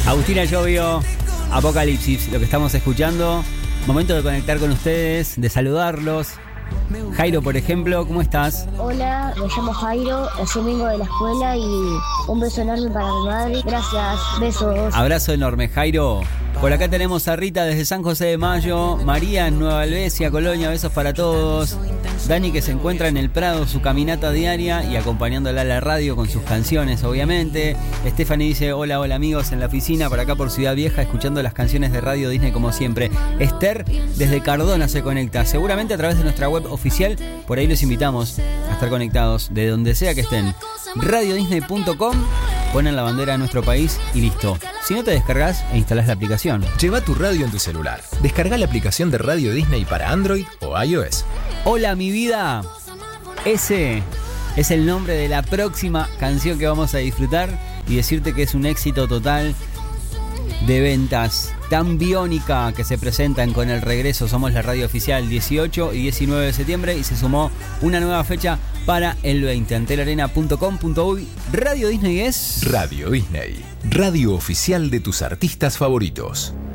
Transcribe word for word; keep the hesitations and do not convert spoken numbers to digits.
Agustina Llobio, Apocalipsis, lo que estamos escuchando. Momento de conectar con ustedes, de saludarlos. Jairo, por ejemplo, ¿cómo estás? Hola, me llamo Jairo, recién vengo de la escuela y un beso enorme para mi madre. Gracias, besos. Abrazo enorme, Jairo. Por acá tenemos a Rita desde San José de Mayo, María en Nueva Albesia, Colonia, besos para todos. Dani, que se encuentra en el Prado, su caminata diaria y acompañándola a la radio con sus canciones, obviamente. Stephanie dice, hola, hola amigos en la oficina, por acá por Ciudad Vieja, escuchando las canciones de Radio Disney como siempre. Esther desde Cardona se conecta, seguramente a través de nuestra web oficial, por ahí los invitamos a estar conectados, de donde sea que estén. radio disney punto com, ponen la bandera de nuestro país y listo. Si no te descargas e instalás la aplicación. Lleva tu radio en tu celular. Descarga la aplicación de Radio Disney para Android o iOS. Hola mi vida. Ese es el nombre de la próxima canción que vamos a disfrutar y decirte que es un éxito total de ventas, tan biónica, que se presentan con el regreso. Somos la radio oficial dieciocho y diecinueve de septiembre y se sumó una nueva fecha para el veinte. antelarena punto com punto uy. Radio Disney es... Radio Disney, radio oficial de tus artistas favoritos.